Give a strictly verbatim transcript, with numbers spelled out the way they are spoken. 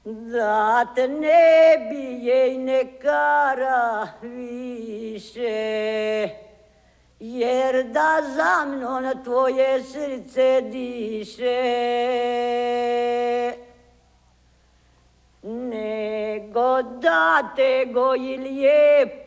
da te ne bije i ne kara više, jer da za mnom tvoje srce diše, nego da te goji lijepo